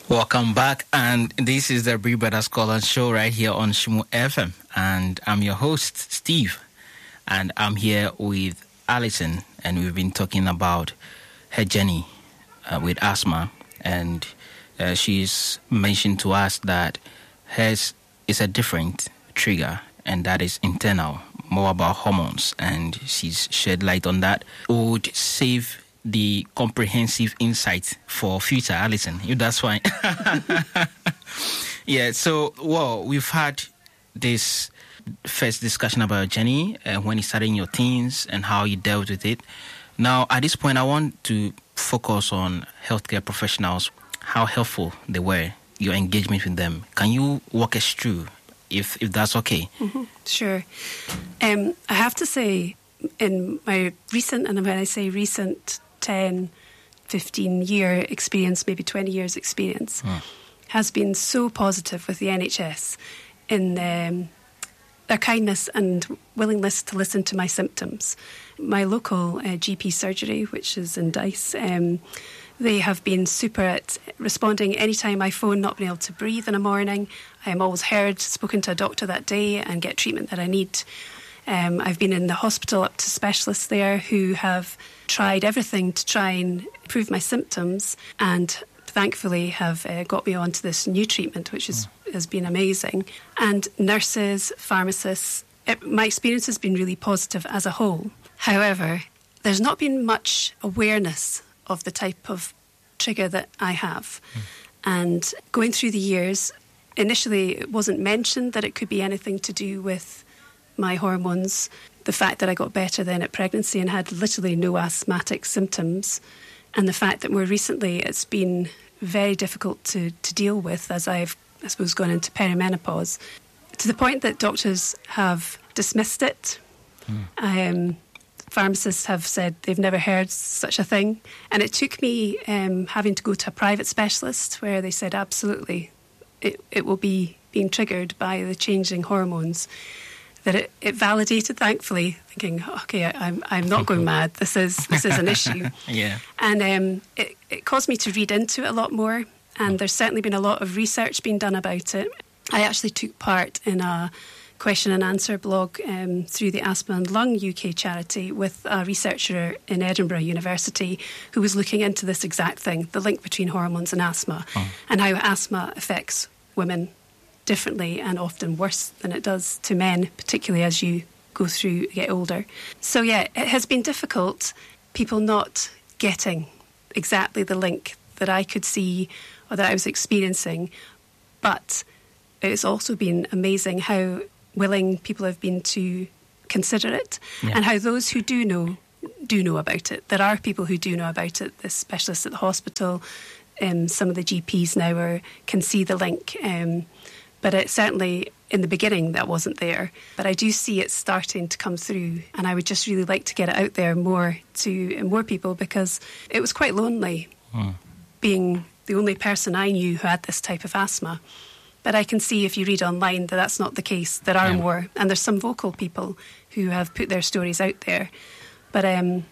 Welcome back, and this is the Big Brother Scotland show right here on Shimu FM, and I'm your host, Steve, and I'm here with Alison, and we've been talking about her journey with asthma, and she's mentioned to us that hers is a different trigger, and that is internal, more about hormones, and she's shed light on that. Would save the comprehensive insight for future, Alison, if that's fine. Yeah, so, well, we've had this first discussion about your journey when you started in your teens and how you dealt with it. Now, at this point, I want to focus on healthcare professionals, how helpful they were, your engagement with them. Can you walk us through, if that's okay? Mm-hmm. Sure. I have to say, in my recent, and when I say recent, 10, 15-year experience, maybe 20 years experience, has been so positive with the NHS in their kindness and willingness to listen to my symptoms. My local GP surgery, which is in Dice, they have been super at responding anytime I phone not being able to breathe in a morning. I am always heard, spoken to a doctor that day and get treatment that I need. I've been in the hospital up to specialists there who have tried everything to try and improve my symptoms, and thankfully have got me onto this new treatment, which has been amazing. And nurses, pharmacists, my experience has been really positive as a whole. However, there's not been much awareness of the type of trigger that I have. And going through the years, initially it wasn't mentioned that it could be anything to do with my hormones, the fact that I got better then at pregnancy and had literally no asthmatic symptoms, and the fact that more recently it's been very difficult to deal with as I've, I suppose, gone into perimenopause, to the point that doctors have dismissed it. Pharmacists have said they've never heard such a thing, and it took me having to go to a private specialist where they said absolutely it will be being triggered by the changing hormones, that it validated, thankfully, thinking, okay, I'm not going mad. This is an issue. Yeah. And it caused me to read into it a lot more. And there's certainly been a lot of research being done about it. I actually took part in a question and answer blog through the Asthma and Lung UK charity with a researcher in Edinburgh University who was looking into this exact thing, the link between hormones and asthma, and how asthma affects women differently and often worse than it does to men, particularly as you get older. So yeah, it has been difficult, people not getting exactly the link that I could see or that I was experiencing, but it's also been amazing how willing people have been to consider it, and how those who do know about it. There are people who do know about it, the specialists at the hospital, some of the GPs now can see the link, but it certainly, in the beginning, that wasn't there. But I do see it starting to come through, and I would just really like to get it out there more to more people, because it was quite lonely being the only person I knew who had this type of asthma. But I can see if you read online that that's not the case. There are more, and there's some vocal people who have put their stories out there. But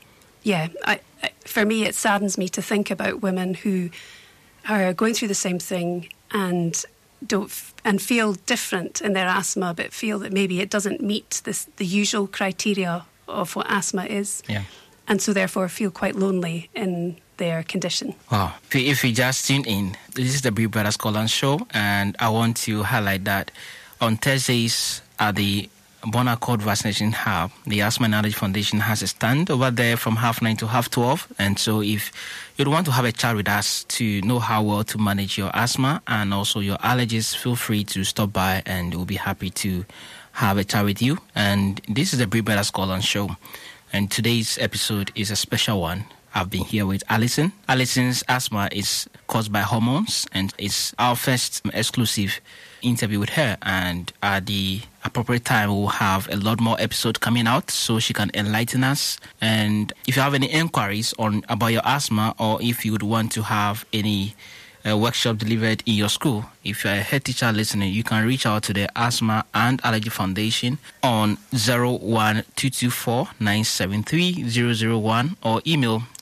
for me, it saddens me to think about women who are going through the same thing and and feel different in their asthma, but feel that maybe it doesn't meet the usual criteria of what asthma is, and so therefore feel quite lonely in their condition. Wow. If you just tune in, this is the Big Brother Scotland show, and I want to highlight that on Thursdays at the Bon Accord Vaccination Hub, the Asthma and Allergy Foundation has a stand over there from 9:30 to 12:30. And so if you'd want to have a chat with us to know how well to manage your asthma and also your allergies, feel free to stop by and we'll be happy to have a chat with you. And this is the Big Brother Scotland show. And today's episode is a special one. I've been here with Alison. Alison's asthma is caused by hormones, and it's our first exclusive interview with her. And at the appropriate time, we'll have a lot more episodes coming out so she can enlighten us. And if you have any inquiries about your asthma, or if you would want to have any workshop delivered in your school, if you're a head teacher listening, you can reach out to the Asthma and Allergy Foundation on 01224 973 001 or email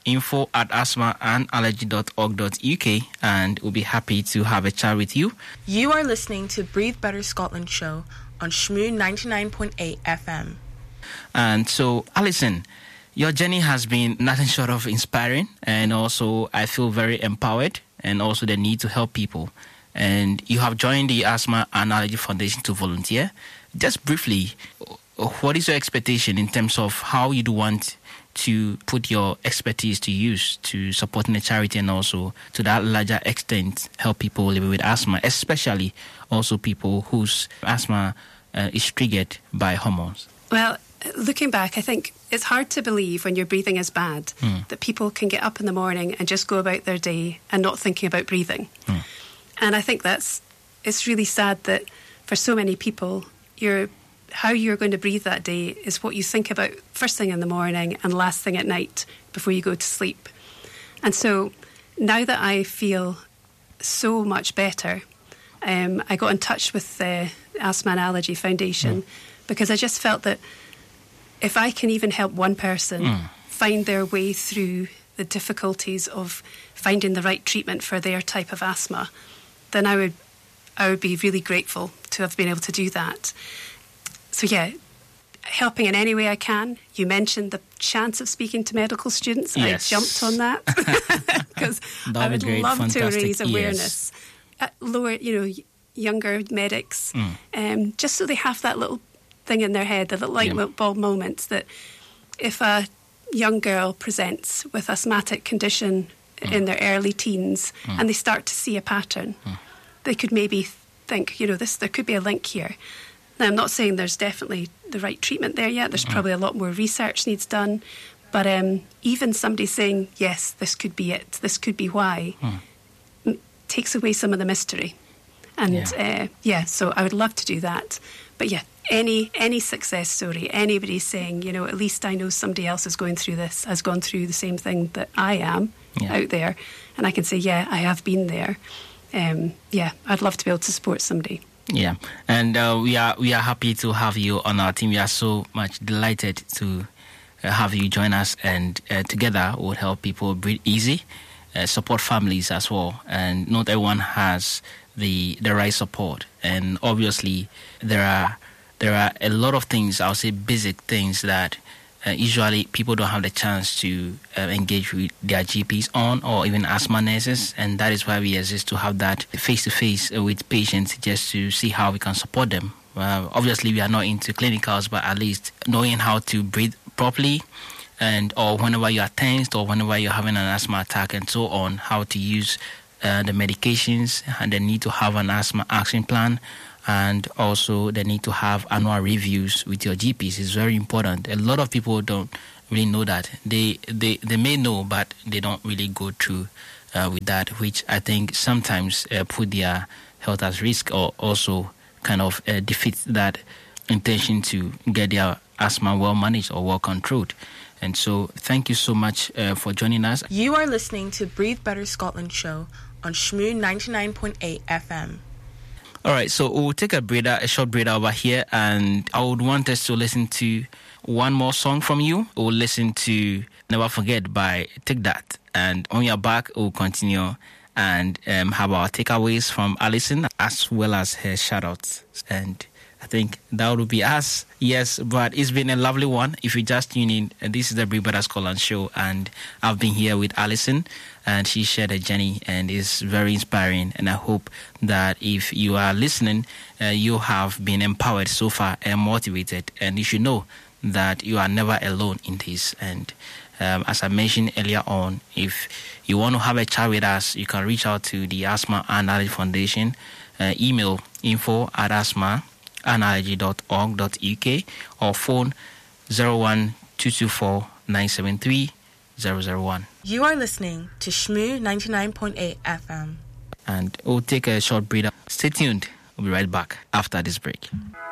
info@asthmaandallergy.org.uk, and we'll be happy to have a chat with you. You are listening to Breathe Better Scotland show on Shmoo 99.8 FM. And so, Alison, your journey has been nothing short of inspiring, and also I feel very empowered, and also the need to help people. And you have joined the Asthma and Allergy Foundation to volunteer. Just briefly, what is your expectation in terms of how you do want to put your expertise to use to supporting the charity, and also to that larger extent help people living with asthma, especially also people whose asthma is triggered by hormones? Well, looking back, I think it's hard to believe when your breathing is bad that people can get up in the morning and just go about their day and not thinking about breathing. And I think it's really sad that for so many people, how you're going to breathe that day is what you think about first thing in the morning and last thing at night before you go to sleep. And so now that I feel so much better, I got in touch with the Asthma and Allergy Foundation because I just felt that if I can even help one person find their way through the difficulties of finding the right treatment for their type of asthma, then I would be really grateful to have been able to do that. So yeah, helping in any way I can. You mentioned the chance of speaking to medical students. Yes. I jumped on that because I would love to raise awareness at lower, younger medics, just so they have that little thing in their head, the little light bulb moments that if a young girl presents with asthmatic condition in their early teens and they start to see a pattern, they could maybe think, there could be a link here. Now, I'm not saying there's definitely the right treatment there yet. There's probably a lot more research needs done. But even somebody saying, yes, this could be it, this could be why, takes away some of the mystery. And so I would love to do that. But yeah, any success story, anybody saying, at least I know somebody else is going through this, has gone through the same thing that I am out there. And I can say, yeah, I have been there. I'd love to be able to support somebody. Yeah, and we are happy to have you on our team. We are so much delighted to have you join us, and together we'll help people breathe easy, support families as well. And not everyone has the right support, and obviously there are a lot of things, I'll say basic things that usually people don't have the chance to engage with their GPs on, or even asthma nurses, and that is why we exist, to have that face-to-face with patients just to see how we can support them. Obviously, we are not into clinicals, but at least knowing how to breathe properly, or whenever you are tensed, or whenever you're having an asthma attack and so on, how to use the medications, and the need to have an asthma action plan, and also the need to have annual reviews with your GPs is very important. A lot of people don't really know that. They may know, but they don't really go through with that, which I think sometimes put their health at risk, or also kind of defeats that intention to get their asthma well managed or well controlled. And so thank you so much for joining us. You are listening to Breathe Better Scotland show on Shmoo 99.8 FM. All right, so we'll take a short breather over here, and I would want us to listen to one more song from you. We'll listen to Never Forget by Take That, and on your back, we'll continue and have our takeaways from Alison, as well as her shout-outs. And I think that would be us. Yes, but it's been a lovely one. If you just tune in, this is the Breathe Better Scotland show, and I've been here with Alison, and she shared a journey, and it's very inspiring. And I hope that if you are listening, you have been empowered so far and motivated, and you should know that you are never alone in this. And as I mentioned earlier on, if you want to have a chat with us, you can reach out to the Asthma and Allergy Foundation. Email info@asthmaandallergy.org.uk, or phone 01224 973 001. You are listening to Shmoo 99.8 FM. And we'll take a short breather. Stay tuned. We'll be right back after this break.